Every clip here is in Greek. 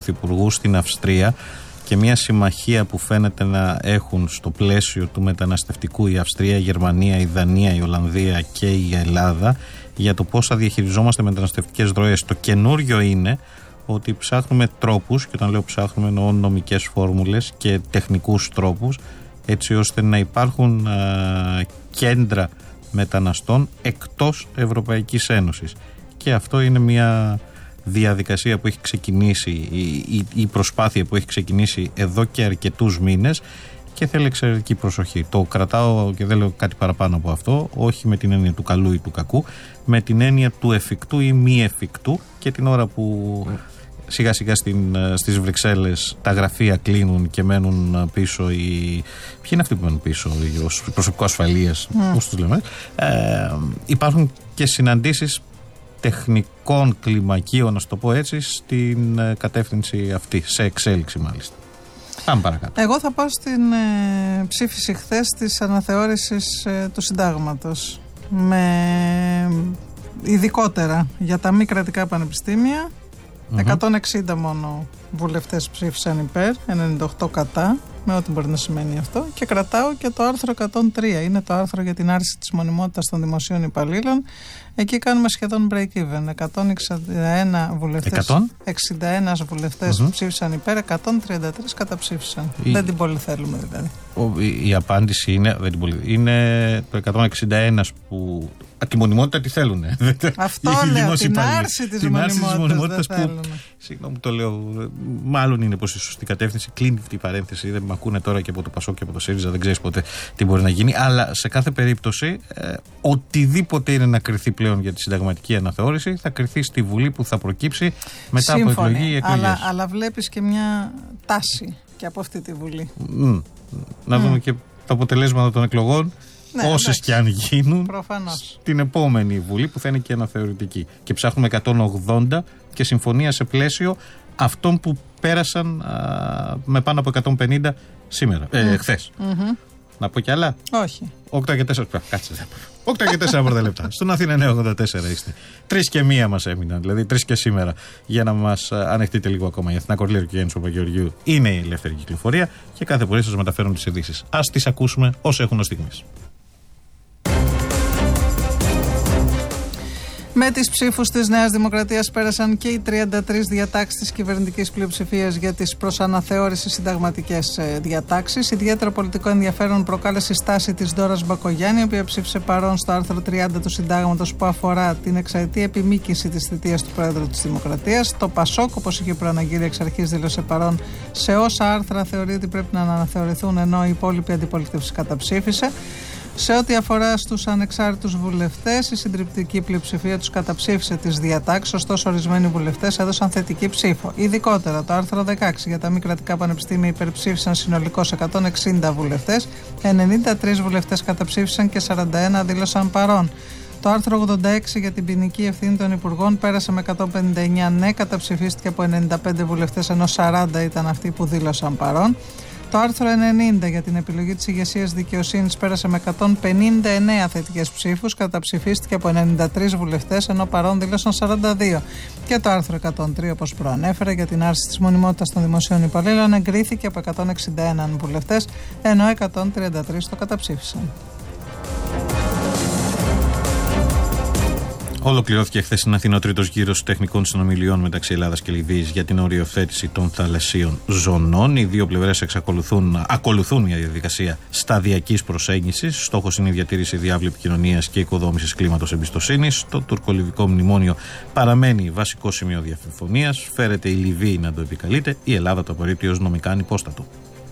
πρωθυπουργού στην Αυστρία και μια συμμαχία που φαίνεται να έχουν στο πλαίσιο του μεταναστευτικού η Αυστρία, η Γερμανία, η Δανία, η Ολλανδία και η Ελλάδα για το πώς θα διαχειριζόμαστε μεταναστευτικές ροές. Το καινούριο είναι ότι ψάχνουμε τρόπους, και όταν λέω ψάχνουμε εννοώ νομικές φόρμουλες και τεχνικούς τρόπους, έτσι ώστε να υπάρχουν κέντρα μεταναστών εκτός Ευρωπαϊκής Ένωσης. Και αυτό είναι μια διαδικασία που έχει ξεκινήσει, η προσπάθεια που έχει ξεκινήσει εδώ και αρκετούς μήνες και θέλει εξαιρετική προσοχή. Το κρατάω και δεν λέω κάτι παραπάνω από αυτό, όχι με την έννοια του καλού ή του κακού, με την έννοια του εφικτού ή μη εφικτού, και την ώρα που σιγά σιγά στις Βρυξέλλες τα γραφεία κλείνουν και μένουν πίσω ποιοι είναι αυτοί που μένουν πίσω, προσωπικό ασφαλείας, πώς τους λέμε, υπάρχουν και συναντήσεις τεχνικών κλιμακίων, να το πω έτσι, στην κατεύθυνση αυτή, σε εξέλιξη μάλιστα. Πάμε παρακάτω. Εγώ θα πάω στην ψήφιση χθες της αναθεώρησης του συντάγματος, ειδικότερα για τα μη κρατικά πανεπιστήμια. 160 μόνο βουλευτές ψήφισαν υπέρ, 98 κατά, με ό,τι μπορεί να σημαίνει αυτό, και κρατάω και το άρθρο 103, είναι το άρθρο για την άρση της μονιμότητας των δημοσίων υπαλλήλων. Εκεί κάνουμε σχεδόν break-even. 161 βουλευτές ψήφισαν υπέρ, 133 καταψήφισαν. Δεν την πολύ θέλουμε δηλαδή. Η απάντηση είναι, είναι το 161 που τη μονιμότητα τη θέλουν. Αυτό λέω, την άρση της μονιμότητας δεν θέλουν. Συγγνώμη που το λέω, μάλλον είναι πως η σωστή κατεύθυνση. Κλείνει αυτή η παρένθεση, δεν με ακούνε τώρα και από το Πασόκ και από το ΣΥΡΙΖΑ, δεν ξέρεις ποτέ τι μπορεί να γίνει. Αλλά σε κάθε περίπτωση, οτιδήποτε είναι να κριθεί πλέον για τη συνταγματική αναθεώρηση, θα κριθεί στη Βουλή που θα προκύψει μετά από εκλογή ή εκλογές. Αλλά βλέπεις και μια τάση και από αυτή τη Βουλή. Να δούμε και τα αποτελέσματα των εκλογών. Ναι, όσες και αν γίνουν, προφανώς, την επόμενη Βουλή που θα είναι και αναθεωρητική. Και ψάχνουμε 180 και συμφωνία σε πλαίσιο αυτών που πέρασαν με πάνω από 150 σήμερα, χθες. Να πω κι άλλα. Όχι. 8 και 4. Κάτσε. 8 και 4 πρώτα λεπτά. Στον Αθήνα 984 είστε. 3 και 1 μας έμειναν. Δηλαδή 3 και σήμερα. Για να μας ανεχτείτε λίγο ακόμα. Η Αθηνά Κορλίρου και Γιάννης Παπαγεωργίου είναι η ελεύθερη κυκλοφορία και κάθε πρωί σας μεταφέρουν τις ειδήσεις. Ας τις ακούσουμε όσο έχουν ως στιγμής. Με τις ψήφους της Νέας Δημοκρατίας πέρασαν και οι 33 διατάξεις της κυβερνητικής πλειοψηφίας για τις προς αναθεώρηση συνταγματικές διατάξεις. Ιδιαίτερο πολιτικό ενδιαφέρον προκάλεσε η στάση της Ντόρας Μπακογιάννη, η οποία ψήφισε παρόν στο άρθρο 30 του Συντάγματος που αφορά την εξαετή επιμήκυνση της θητείας του Πρόεδρου της Δημοκρατίας. Το Πασόκ, όπως είχε προαναγγείλει εξ αρχής, δήλωσε παρόν σε όσα άρθρα θεωρεί ότι πρέπει να αναθεωρηθούν, ενώ η υπόλοιπη αντιπολίτευση καταψήφισε. Σε ό,τι αφορά στους ανεξάρτητους βουλευτές, η συντριπτική πλειοψηφία τους καταψήφισε τις διατάξεις, ωστόσο ορισμένοι βουλευτές έδωσαν θετική ψήφο. Ειδικότερα, το άρθρο 16 για τα μη κρατικά πανεπιστήμια υπερψήφισαν συνολικώς 160 βουλευτές, 93 βουλευτές καταψήφισαν και 41 δήλωσαν παρόν. Το άρθρο 86 για την ποινική ευθύνη των υπουργών πέρασε με 159 ναι, καταψηφίστηκε από 95 βουλευτές, ενώ 40 ήταν αυτοί που δήλωσαν παρόν. Το άρθρο 90 για την επιλογή της ηγεσίας δικαιοσύνης πέρασε με 159 θετικές ψήφους, καταψηφίστηκε από 93 βουλευτές, ενώ παρόν δήλωσαν 42. Και το άρθρο 103, όπως προανέφερα, για την άρση της μονιμότητας των δημοσίων υπαλλήλων εγκρίθηκε από 161 βουλευτές, ενώ 133 το καταψήφισαν. Ολοκληρώθηκε χθες στην Αθήνα ο τρίτος γύρος τεχνικών συνομιλιών μεταξύ Ελλάδας και Λιβύης για την οριοθέτηση των θαλασσίων ζωνών. Οι δύο πλευρές ακολουθούν μια διαδικασία σταδιακής προσέγγισης. Στόχος είναι η διατήρηση διάβλου επικοινωνίας και οικοδόμησης κλίματος εμπιστοσύνης. Το τουρκολιβικό μνημόνιο παραμένει βασικό σημείο διαφωνίας. Φέρεται η Λιβύη να το επικαλείται. Η Ελλάδα το απορρίπτει ως νομικά ανυπόστατο.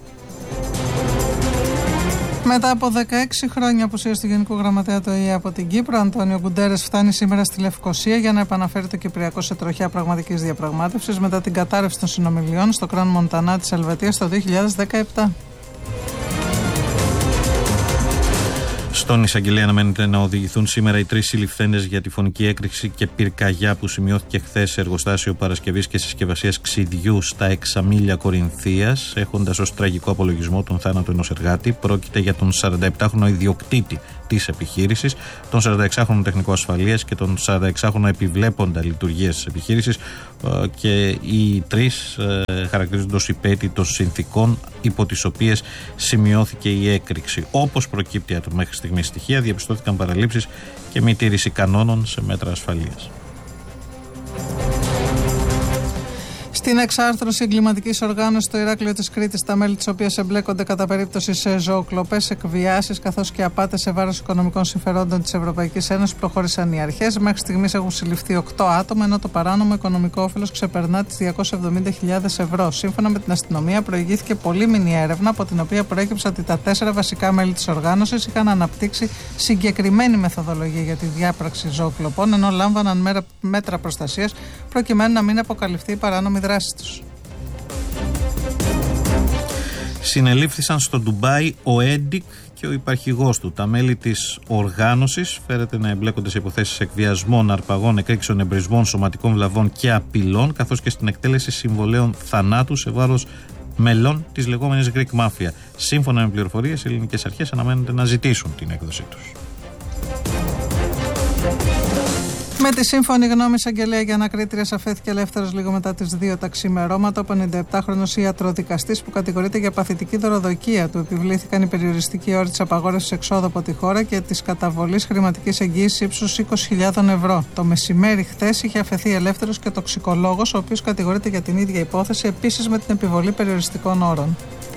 Μετά από 16 χρόνια απουσίας του Γενικού Γραμματέα του ΟΗΕ από την Κύπρο, Αντώνιο Γκουντέρες φτάνει σήμερα στη Λευκοσία για να επαναφέρει το Κυπριακό σε τροχιά πραγματικής διαπραγμάτευσης μετά την κατάρρευση των συνομιλιών στο Κραν Μοντανά της Ελβετίας το 2017. Στον εισαγγελέα αναμένεται να οδηγηθούν σήμερα οι 3 συλληφθέντες για τη φωνική έκρηξη και πυρκαγιά που σημειώθηκε χθες σε εργοστάσιο παρασκευής και συσκευασίας ξυδιού στα Εξαμήλια Κορινθίας, έχοντας ως τραγικό απολογισμό τον θάνατο ενός εργάτη. Πρόκειται για τον 47χρονο ιδιοκτήτη της επιχείρησης, τον 46χρονο τεχνικό ασφαλείας και τον 46χρονο επιβλέποντα λειτουργίας της επιχείρησης, και οι 3 χαρακτηρίζονται ως υπέτη των συνθηκών υπό τις οποίες σημειώθηκε η έκρηξη. Όπως προκύπτει από μέχρι στιγμή στοιχεία, διαπιστώθηκαν παραλήψεις και μη τήρηση κανόνων σε μέτρα ασφαλείας. Στην εξάρθρωση εγκληματικής οργάνωσης στο Ηράκλειο της Κρήτης, τα μέλη της οποίας εμπλέκονται κατά περίπτωση σε ζωοκλοπές, εκβιάσεις καθώς και απάτες σε βάρος οικονομικών συμφερόντων της Ευρωπαϊκής Ένωσης, προχώρησαν οι αρχές. Μέχρι στιγμής έχουν συλληφθεί 8 άτομα, ενώ το παράνομο οικονομικό όφελος ξεπερνά τις 270.000 ευρώ. Σύμφωνα με την αστυνομία, προηγήθηκε πολύμηνη έρευνα, από την οποία προέκυψε ότι τα 4 βασικά μέλη της οργάνωσης είχαν αναπτύξει συγκεκριμένη μεθοδολογία για τη διάπραξη ζωοκλοπών, ενώ λάμβαναν μέτρα προστασίας προκειμένου να μην αποκαλυφθεί η παράνομη δράση τους. Συνελήφθησαν στο Ντουμπάι ο Έντικ και ο υπαρχηγός του. Τα μέλη της οργάνωσης φέρεται να εμπλέκονται σε υποθέσεις εκβιασμών, αρπαγών, εκρήξεων, εμπρισμών, σωματικών βλαβών και απειλών, καθώς και στην εκτέλεση συμβολέων θανάτου σε βάρος μελών της λεγόμενης Greek Mafia. Σύμφωνα με πληροφορίες, οι ελληνικές αρχές αναμένονται να ζητήσουν την έκδοσή τους. Με τη σύμφωνη γνώμη εισαγγελέα για ανακρίτριας αφέθηκε ελεύθερος λίγο μετά τις 2 τα ξημερώματα ο 57χρονος ιατροδικαστής που κατηγορείται για παθητική δωροδοκία. Του επιβλήθηκαν οι περιοριστικοί όροι της απαγόρευσης εξόδου από τη χώρα και της καταβολής χρηματικής εγγύησης ύψους 20.000 ευρώ. Το μεσημέρι χθες είχε αφαιθεί ελεύθερος και τοξικολόγος, ο οποίος κατηγορείται για την ίδια υπόθεση, επίσης με την επιβολή περιοριστικών όρων.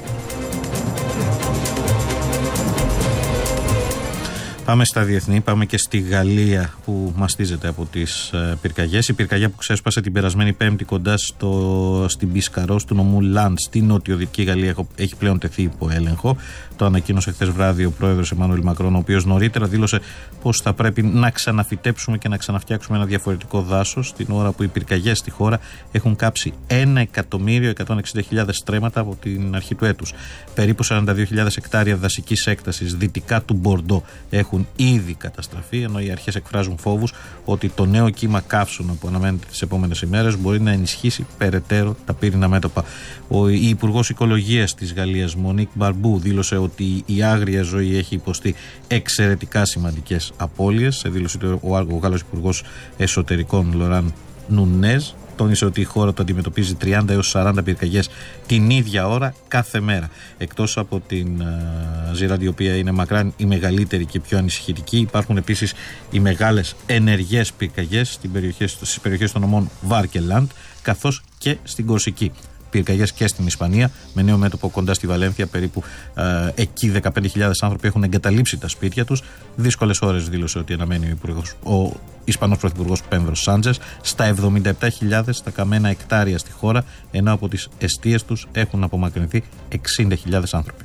Πάμε στα διεθνή, πάμε και στη Γαλλία που μαστίζεται από τις πυρκαγιές. Η πυρκαγιά που ξέσπασε την περασμένη Πέμπτη κοντά στην Πισκαρό του νομού Λαντ στη νοτιοδυτική Γαλλία έχει πλέον τεθεί υπό έλεγχο. Το ανακοίνωσε χθες βράδυ ο πρόεδρος Εμμανουέλ Μακρόν, ο οποίος νωρίτερα δήλωσε πως θα πρέπει να ξαναφυτέψουμε και να ξαναφτιάξουμε ένα διαφορετικό δάσος, την ώρα που οι πυρκαγιές στη χώρα έχουν κάψει 1.160.000 στρέμματα από την αρχή του έτους. Περίπου 42.000 εκτάρια δασικής έκτασης δυτικά του Μπορντό έχουν ήδη καταστραφεί, ενώ οι αρχές εκφράζουν φόβους ότι το νέο κύμα καύσωνα που αναμένεται τις επόμενες ημέρες μπορεί να ενισχύσει περαιτέρω τα πύρινα μέτωπα. Η Υπουργός Οικολογίας της Γαλλίας, Μονίκ Μπαρμπού, δήλωσε ότι η άγρια ζωή έχει υποστεί εξαιρετικά σημαντικές απώλειες. Σε δήλωση του ο Γάλλος Υπουργός Εσωτερικών Λοράν Νουνέζ τόνισε ότι η χώρα του αντιμετωπίζει 30 έως 40 πυρκαγιές την ίδια ώρα κάθε μέρα. Εκτός από την Ζιράντη, η οποία είναι μακράν η μεγαλύτερη και πιο ανησυχητική, υπάρχουν επίσης οι μεγάλες ενεργές πυρκαγιές στις περιοχές των νομών Βάρ και Λαντ, καθώς και στην Κορσική. Πυρκαγιές και στην Ισπανία, με νέο μέτωπο κοντά στη Βαλένθια. Περίπου εκεί 15.000 άνθρωποι έχουν εγκαταλείψει τα σπίτια τους. Δύσκολες ώρες, δήλωσε ότι αναμένει ο Ισπανός Πρωθυπουργός Πένδρος Σάντζες. Στα 77.000 τα καμένα εκτάρια στη χώρα, ενώ από τις εστίες τους έχουν απομακρυνθεί 60.000 άνθρωποι.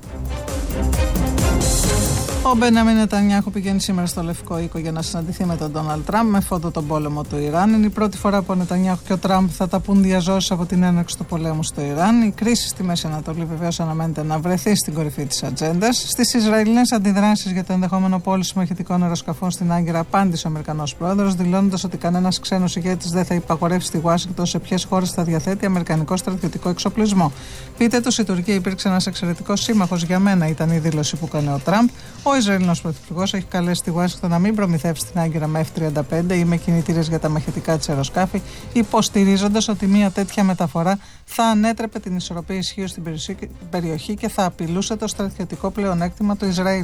Ο Μπένιαμιν Νετανιάχου πηγαίνει σήμερα στο Λευκό Οίκο για να συναντηθεί με τον Ντόναλντ Τραμπ με φόντο τον πόλεμο του Ιράν. Είναι η πρώτη φορά που ο Νετανιάχου και ο Τραμπ θα τα πούν διαζώσεις από την έναρξη του πολέμου στο Ιράν. Η κρίση στη Μέση Ανατολή βεβαίως αναμένεται να βρεθεί στην κορυφή της ατζέντας. Στις Ισραηλινές αντιδράσεις για το ενδεχόμενο πώληση μαχητικών αεροσκαφών στην Άγκυρα, απάντησε ο Αμερικανός πρόεδρος, δηλώνοντας ότι κανένας ξένος ηγέτης δεν θα υπαγορεύσει στη Ουάσιγκτον σε ποιες χώρες θα διαθέτει αμερικανικό στρατιωτικό εξοπλισμό. Πείτε τους, η Τουρκία υπήρξε ένας εξαιρετικός σύμμαχος για μένα, ήταν η δήλωση που έκανε ο Τραμπ. Ο Ισραηλινός πρωθυπουργός έχει καλέσει τη Ουάσιγκτον να μην προμηθεύσει την Άγκυρα με F-35 ή με κινητήρες για τα μαχητικά της αεροσκάφη, υποστηρίζοντας ότι μια τέτοια μεταφορά θα ανέτρεπε την ισορροπία ισχύου στην περιοχή και θα απειλούσε το στρατιωτικό πλεονέκτημα του Ισραήλ.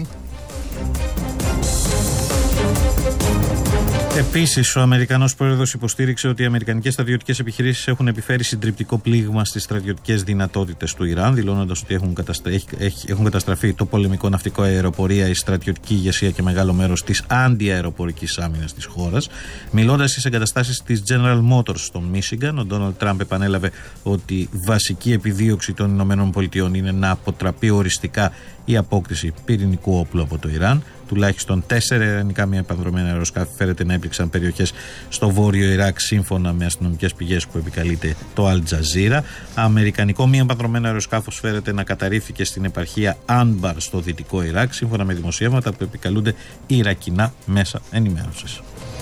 Επίσης, ο Αμερικανός πρόεδρος υποστήριξε ότι οι αμερικανικές στρατιωτικές επιχειρήσεις έχουν επιφέρει συντριπτικό πλήγμα στις στρατιωτικές δυνατότητες του Ιράν, δηλώνοντας ότι έχουν καταστραφεί το πολεμικό ναυτικό, αεροπορία, η στρατιωτική ηγεσία και μεγάλο μέρος της αντιαεροπορικής άμυνας της χώρας. Μιλώντας στις εγκαταστάσεις της General Motors στο Μίσιγκαν, ο Ντόναλντ Τραμπ επανέλαβε ότι βασική επιδίωξη των ΗΠΑ είναι να αποτραπεί οριστικά η απόκριση πυρηνικού όπλου από το Ιράν. Τουλάχιστον 4 ιρανικά μη επανδρομένα αεροσκάφη φέρεται να έπληξαν περιοχές στο βόρειο Ιράκ, σύμφωνα με αστυνομικές πηγές που επικαλείται το Al Jazeera. Αμερικανικό μη επανδρομένο αεροσκάφος φέρεται να καταρρίφθηκε στην επαρχία Άνμπαρ στο δυτικό Ιράκ, σύμφωνα με δημοσιεύματα που επικαλούνται ιρακινά μέσα ενημέρωσης.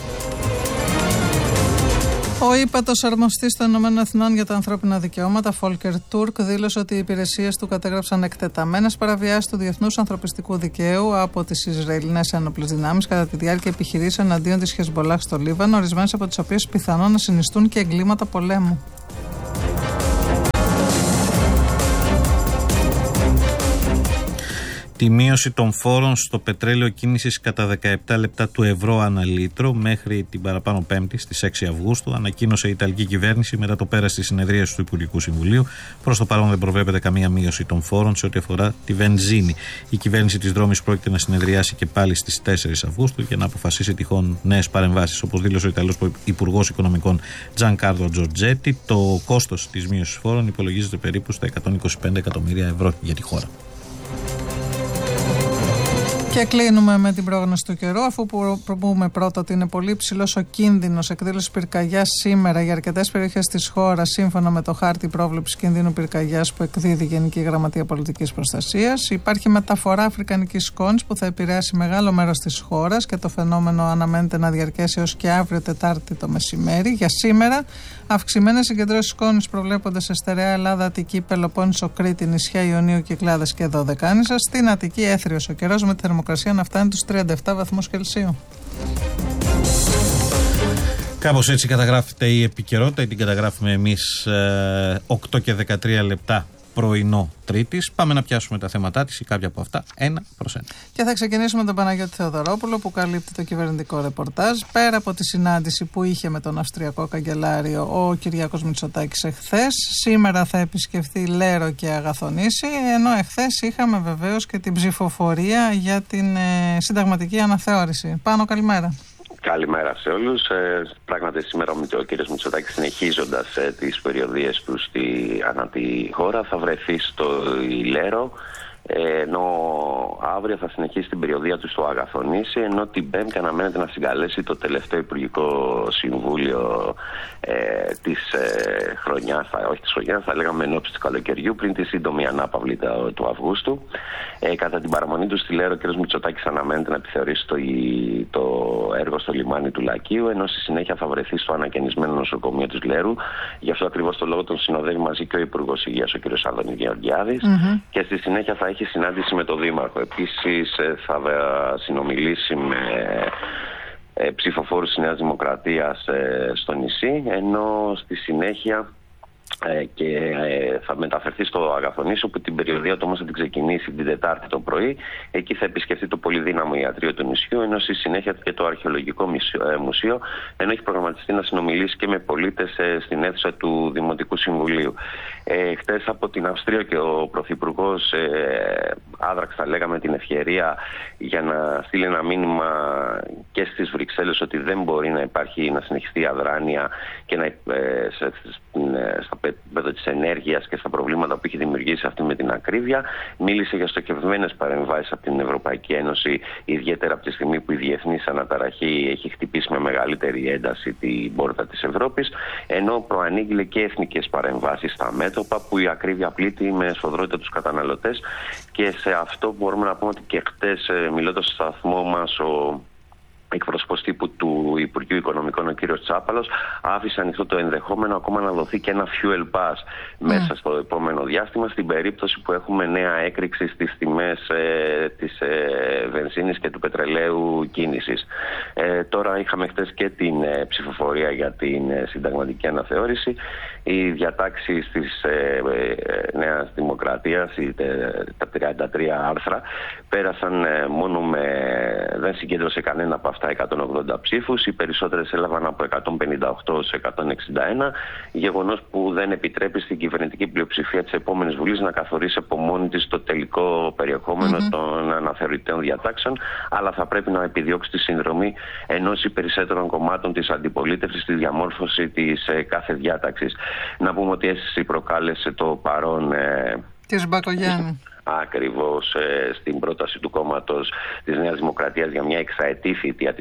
Ο ύπατος αρμοστής των ΗΠΑ για τα ανθρώπινα δικαιώματα, Φόλκερ Τούρκ, δήλωσε ότι οι υπηρεσίες του κατέγραψαν εκτεταμένες παραβιάσεις του διεθνούς ανθρωπιστικού δικαίου από τις Ισραηλινές ένοπλες δυνάμεις κατά τη διάρκεια επιχειρήσεων εναντίον της Χεσμολάχ στο Λίβανο, ορισμένες από τις οποίες πιθανόν να συνιστούν και εγκλήματα πολέμου. Τη μείωση των φόρων στο πετρέλαιο κίνησης κατά 17 λεπτά του ευρώ ανά λίτρο μέχρι την παραπάνω Πέμπτη στις 6 Αυγούστου ανακοίνωσε η Ιταλική κυβέρνηση μετά το πέρας της συνεδρίας του Υπουργικού Συμβουλίου. Προς το παρόν δεν προβλέπεται καμία μείωση των φόρων σε ό,τι αφορά τη βενζίνη. Η κυβέρνηση της Ρώμης πρόκειται να συνεδριάσει και πάλι στις 4 Αυγούστου για να αποφασίσει τυχόν νέες παρεμβάσεις. Όπως δήλωσε ο Ιταλός Υπουργός Οικονομικών Τζανκάρλο Τζορτζέτη, το κόστος της μείωσης φόρων υπολογίζεται περίπου στα 125 εκατομμύρια ευρώ για τη χώρα. Και κλείνουμε με την πρόγνωση του καιρού, αφού πούμε πρώτα ότι είναι πολύ ψηλός ο κίνδυνος εκδήλωσης πυρκαγιάς σήμερα για αρκετές περιοχές της χώρας, σύμφωνα με το χάρτη πρόβλεψης κινδύνου πυρκαγιάς που εκδίδει η Γενική Γραμματεία Πολιτικής Προστασίας. Υπάρχει μεταφορά αφρικανικής σκόνης που θα επηρεάσει μεγάλο μέρος της χώρας και το φαινόμενο αναμένεται να διαρκέσει έως και αύριο Τετάρτη το μεσημέρι. Για σήμερα, αυξημένες συγκεντρώσεις σκόνης προβλέπονται σε στερεά Ελλάδα, Αττική, Πελοπόννησο, Κρήτη, νησιά Ιωνίου, Κυκλάδες και Δωδεκάνησα. Στην Αττική έθριος ο καιρός με τη θερμοκρασία να φτάνει τους 37 βαθμούς Κελσίου. Κάπως έτσι καταγράφεται η επικαιρότητα, την καταγράφουμε εμείς 8 και 13 λεπτά πρωινό Τρίτης. Πάμε να πιάσουμε τα θέματά της ή κάποια από αυτά ένα προς ένα. Και θα ξεκινήσουμε με τον Παναγιώτη Θεοδωρόπουλο που καλύπτει το κυβερνητικό ρεπορτάζ. Πέρα από τη συνάντηση που είχε με τον Αυστριακό Καγκελάριο ο Κυριάκος Μητσοτάκης εχθές, σήμερα θα επισκεφθεί Λέρο και Αγαθονήσι, ενώ εχθές είχαμε βεβαίως και την ψηφοφορία για την συνταγματική αναθεώρηση. Πάνω, καλημέρα. Καλημέρα σε όλους. Πράγματι σήμερα ο κύριος Μητσοτάκης, συνεχίζοντας τις περιοδίες του ανά τη χώρα, θα βρεθεί στο Λέρο, ενώ αύριο θα συνεχίσει την περιοδία του στο Αγαθονήσι, ενώ την Πέμπτη αναμένεται να συγκαλέσει το τελευταίο Υπουργικό Συμβούλιο της χρονιάς, όχι της χρονιάς, θα λέγαμε ενόψει του καλοκαιριού, πριν τη σύντομη ανάπαυλη του Αυγούστου. Κατά την παραμονή του στη Λέρο, ο κ. Μητσοτάκης αναμένεται να επιθεωρήσει το έργο στο λιμάνι του Λακείου, ενώ στη συνέχεια θα βρεθεί στο ανακαινισμένο νοσοκομείο της Λέρου. Γι' αυτό ακριβώς το λόγο τον συνοδεύει μαζί και ο Υπουργός Υγείας, ο κ. Άδωνης Γεωργιάδης, και στη συνέχεια θα έχει συνάντηση με τον Δήμαρχο. Επίσης θα συνομιλήσει με ψηφοφόρους της Νέας Δημοκρατίας στο νησί, ενώ στη συνέχεια θα μεταφερθεί στο Αγαθονήσι, όπου την περιοδία του όμως θα την ξεκινήσει την Τετάρτη το πρωί. Εκεί θα επισκεφτεί το πολυδύναμο ιατρείο του νησιού, ενώ στη συνέχεια και το Αρχαιολογικό Μουσείο, ενώ έχει προγραμματιστεί να συνομιλήσει και με πολίτες στην αίθουσα του Δημοτικού Συμβουλίου. Χτες από την Αυστρία και ο Πρωθυπουργός άδραξε, θα λέγαμε, την ευκαιρία για να στείλει ένα μήνυμα και στις Βρυξέλλες ότι δεν μπορεί να συνεχιστεί η αδράνεια και στα επίπεδο της ενέργειας και στα προβλήματα που έχει δημιουργήσει αυτή με την ακρίβεια. Μίλησε για στοχευμένες παρεμβάσεις από την Ευρωπαϊκή Ένωση, ιδιαίτερα από τη στιγμή που η διεθνής αναταραχή έχει χτυπήσει με μεγαλύτερη ένταση την πόρτα της Ευρώπης, ενώ προανήγγειλε και εθνικές παρεμβάσεις στα μέτωπα, που η ακρίβεια πλήττει με σφοδρότητα τους καταναλωτές. Και σε αυτό μπορούμε να πούμε ότι και χτες, μιλώντας στο σταθμό μας, ο εκπρόσωπος τύπου του Υπουργείου Οικονομικών, ο κύριος Τσάπαλος, άφησε ανοιχτό το ενδεχόμενο ακόμα να δοθεί και ένα fuel pass μέσα στο επόμενο διάστημα, στην περίπτωση που έχουμε νέα έκρηξη στις τιμές της βενζίνης και του πετρελαίου κίνησης. Τώρα είχαμε χτες και την ψηφοφορία για την συνταγματική αναθεώρηση. Οι διατάξεις της Νέας Δημοκρατίας, τα 33 άρθρα, πέρασαν δεν συγκέντρωσε κανένα από αυτά 180 ψήφους. Οι περισσότερες έλαβαν από 158 σε 161, γεγονός που δεν επιτρέπει στην κυβερνητική πλειοψηφία της επόμενης Βουλής να καθορίσει από μόνη της το τελικό περιεχόμενο των αναθεωρητέων διατάξεων, αλλά θα πρέπει να επιδιώξει τη συνδρομή ενός ή περισσότερων κομμάτων της αντιπολίτευσης στη διαμόρφωση της κάθε διάταξης. Να πούμε ότι αίσθηση προκάλεσε το παρόν της Μπακογιάννη. ακριβώς στην πρόταση του κόμματος της Νέας Δημοκρατίας για μια εξαετή θητεία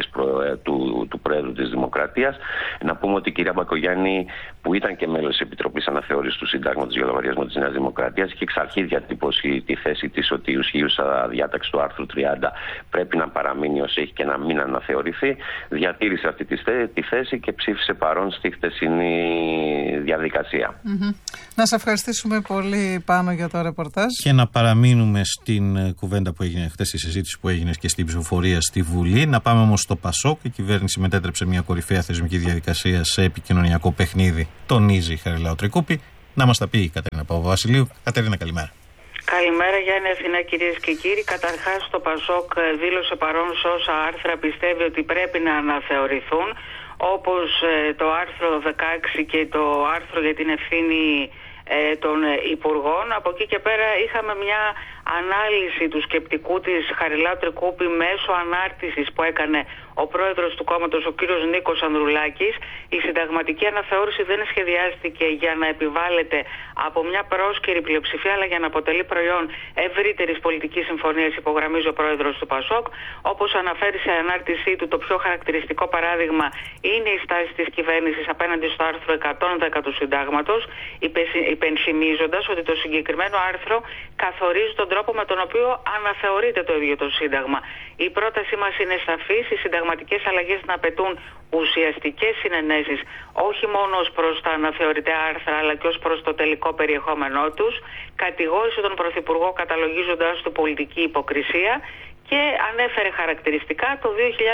του Πρόεδρου της Δημοκρατίας. Να πούμε ότι η κυρία Μπακογιάννη, που ήταν και μέλος της Επιτροπής Αναθεώρησης του Συντάγματος για λογαριασμό της Νέας Δημοκρατίας, είχε εξ αρχή διατύπωση τη θέση της ότι η ισχύουσα διάταξη του άρθρου 30 πρέπει να παραμείνει ως έχει και να μην αναθεωρηθεί. Διατήρησε αυτή τη θέση και ψήφισε παρόν στη χτεσινή διαδικασία. Να σε ευχαριστήσουμε πολύ, Πάνο, για το ρεπορτάζ. Και να παραμείνουμε στην κουβέντα που έγινε χθες, στη συζήτηση που έγινε και στην ψηφοφορία στη Βουλή. Να πάμε όμως στο ΠΑΣΟΚ. Η κυβέρνηση μετέτρεψε μια κορυφαία θεσμική διαδικασία σε επικοινωνιακό παιχνίδι. Τονίζει η Χαριλάου Τρικούπη. Να μας τα πει η Κατερίνα Παπαβασιλείου. Κατερίνα, καλημέρα. Καλημέρα, Γιάννη, Αθηνά, κυρίες και κύριοι. Καταρχάς, το ΠΑΣΟΚ δήλωσε παρόν σε όσα άρθρα πιστεύει ότι πρέπει να αναθεωρηθούν, όπως το άρθρο 16 και το άρθρο για την ευθύνη των Υπουργών. Από εκεί και πέρα είχαμε μια ανάλυση του σκεπτικού της Χαριλάου Τρικούπη μέσω ανάρτησης που έκανε ο πρόεδρος του κόμματος, ο κύριος Νίκος Ανδρουλάκης. Η συνταγματική αναθεώρηση δεν σχεδιάστηκε για να επιβάλλεται από μια πρόσκαιρη πλειοψηφία, αλλά για να αποτελεί προϊόν ευρύτερης πολιτικής συμφωνίας, υπογραμμίζει ο πρόεδρος του ΠΑΣΟΚ. Όπως αναφέρει σε ανάρτησή του, το πιο χαρακτηριστικό παράδειγμα είναι η στάση της κυβέρνησης απέναντι στο άρθρο 110 του Συντάγματος, υπενθυμίζοντας ότι το συγκεκριμένο άρθρο καθορίζει τον τρόπο με τον οποίο αναθεωρείται το ίδιο το Σύνταγμα. Η πρότασή μας είναι σαφής. Οι συνταγματικές αλλαγές να απαιτούν ουσιαστικές συνενέσεις, όχι μόνο ως προς τα αναθεωρητέα άρθρα, αλλά και ως προς το τελικό περιεχόμενό τους. Κατηγόρησε τον Πρωθυπουργό καταλογίζοντας του πολιτική υποκρισία και ανέφερε χαρακτηριστικά το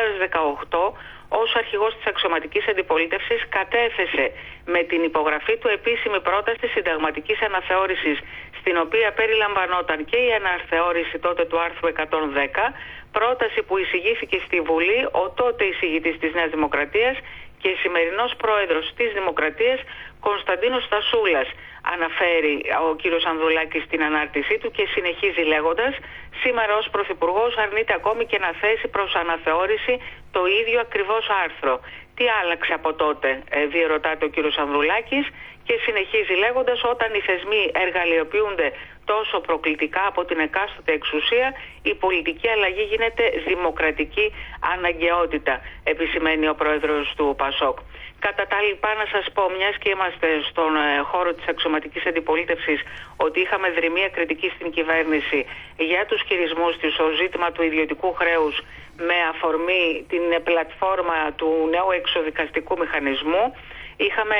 2018 ως αρχηγός της αξιωματικής αντιπολίτευσης κατέθεσε με την υπογραφή του επίσημη πρόταση συνταγματικής αναθεώρησης, στην οποία περιλαμβανόταν και η αναθεώρηση τότε του άρθρου 110, πρόταση που εισηγήθηκε στη Βουλή ο τότε εισηγητής της Νέας Δημοκρατίας και σημερινός πρόεδρος της Δημοκρατίας, Κωνσταντίνος Στασούλας. Αναφέρει ο κύριος Ανδρουλάκης στην ανάρτησή του και συνεχίζει λέγοντας: σήμερα ως Πρωθυπουργός αρνείται ακόμη και να θέσει προς αναθεώρηση το ίδιο ακριβώς άρθρο. Τι άλλαξε από τότε, διερωτάται ο κύριος Ανδρουλάκης, και συνεχίζει λέγοντας: όταν οι θεσμοί εργαλειοποιούνται τόσο προκλητικά από την εκάστοτε εξουσία, η πολιτική αλλαγή γίνεται δημοκρατική αναγκαιότητα, επισημαίνει ο πρόεδρος του ΠΑΣΟΚ. Κατά τα λοιπά, να σας πω, μιας και είμαστε στον χώρο της αξιωματικής αντιπολίτευσης, ότι είχαμε δρυμία κριτική στην κυβέρνηση για τους χειρισμούς της στο ζήτημα του ιδιωτικού χρέους με αφορμή την πλατφόρμα του νέου εξοδικαστικού μηχανισμού. Είχαμε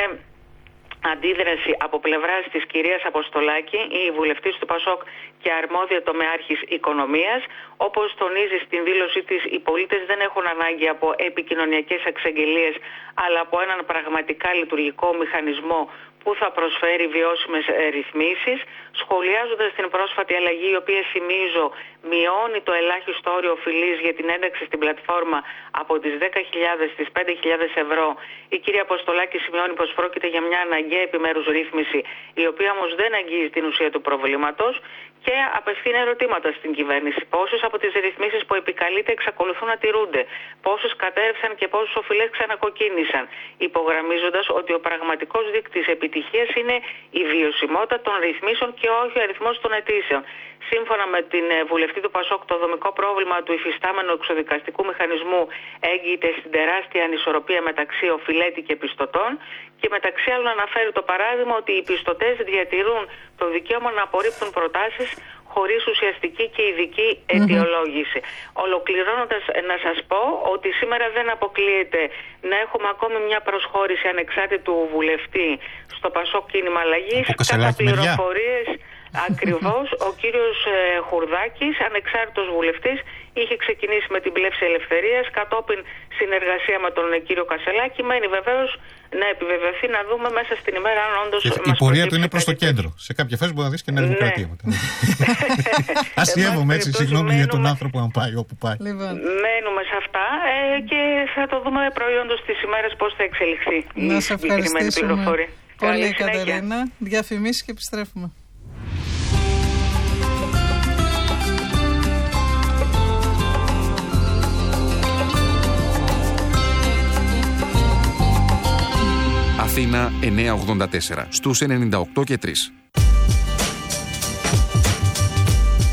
αντίδραση από πλευράς της κυρίας Αποστολάκη, η βουλευτής του ΠΑΣΟΚ και αρμόδια τομεάρχης οικονομίας. Όπως τονίζει στην δήλωσή της, οι πολίτες δεν έχουν ανάγκη από επικοινωνιακές εξαγγελίες, αλλά από έναν πραγματικά λειτουργικό μηχανισμό που θα προσφέρει βιώσιμες ρυθμίσεις, σχολιάζοντας την πρόσφατη αλλαγή, η οποία, θυμίζω, μειώνει το ελάχιστο όριο οφειλής για την ένταξη στην πλατφόρμα από τις 10.000 στις 5.000 ευρώ. Η κυρία Αποστολάκη σημειώνει πως πρόκειται για μια αναγκαία επιμέρους ρύθμιση, η οποία όμως δεν αγγίζει την ουσία του προβλήματος, και απευθύνει ερωτήματα στην κυβέρνηση. Πόσες από τις ρυθμίσεις που επικαλείται εξακολουθούν να τηρούνται, πόσες κατέρευσαν και πόσες οφειλές ξανακοκκίνησαν, υπογραμμίζοντας ότι ο πραγματικός δείκτης επιτυχίας είναι η βιωσιμότητα των ρυθμίσεων και όχι ο αριθμός των αιτήσεων. Σύμφωνα με την βουλευτή του ΠΑΣΟΚ, το δομικό πρόβλημα του υφιστάμενου εξοδικαστικού μηχανισμού έγκυται στην τεράστια ανισορροπία μεταξύ οφειλέτη και πιστωτών, και μεταξύ άλλων αναφέρει το παράδειγμα ότι οι πιστωτές διατηρούν το δικαίωμα να απορρίπτουν προτάσεις χωρίς ουσιαστική και ειδική αιτιολόγηση. Ολοκληρώνοντας, να σας πω ότι σήμερα δεν αποκλείεται να έχουμε ακόμη μια προσχώρηση ανεξάρτητου βουλευτή στο ΠΑΣΟΚ Κίνημα Αλλαγής. Κατά πληροφορίες, ακριβώς, ο κύριος Χουρδάκης, ανεξάρτητος βουλευτής, είχε ξεκινήσει με την πλεύση ελευθερίας, κατόπιν συνεργασία με τον κύριο Κασελάκη. Μένει βεβαίως να επιβεβαιωθεί, να δούμε μέσα στην ημέρα αν όντως. Η πορεία του είναι προς το κέντρο. Σε κάποια φάση μπορεί να δεις και Νέα Δημοκρατία. Αστειεύομαι έτσι, συγγνώμη για τον άνθρωπο αν πάει όπου πάει. Μένουμε σε αυτά και θα το δούμε προϊόντος τις ημέρες πώς θα εξελιχθεί η συγκεκριμένη πληροφορία. Πολύ, Κατερίνα. Διαφημίσεις και επιστρέφουμε. Αθήνα 984 στους 98 και 3.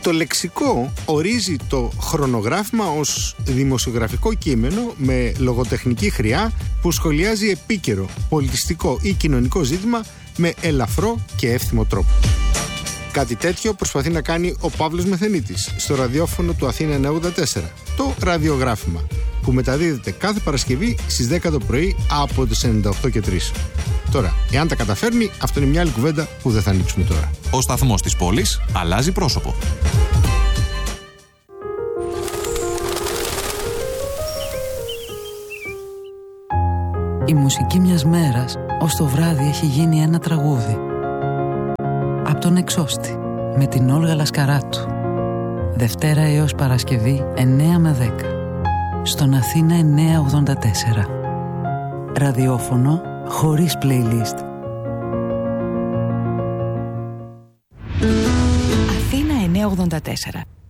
Το λεξικό ορίζει το χρονογράφημα ως δημοσιογραφικό κείμενο με λογοτεχνική χρειά που σχολιάζει επίκαιρο, πολιτιστικό ή κοινωνικό ζήτημα με ελαφρό και εύθυμο τρόπο. Κάτι τέτοιο προσπαθεί να κάνει ο Παύλος Μεθενίτης στο ραδιόφωνο του Αθήνα 94, το ραδιογράφημα, που μεταδίδεται κάθε Παρασκευή στις 10 το πρωί από τις 98 και 3. Τώρα, εάν τα καταφέρνει, αυτό είναι μια άλλη κουβέντα που δεν θα ανοίξουμε τώρα. Ο σταθμός της πόλης αλλάζει πρόσωπο. Η μουσική μιας μέρας ως το βράδυ έχει γίνει ένα τραγούδι. Απ' τον Εξώστη, με την Όλγα Λασκαράτου. Δευτέρα έως Παρασκευή 9 με 10. Στον Αθήνα 984. Ραδιόφωνο χωρίς playlist. Αθήνα 984.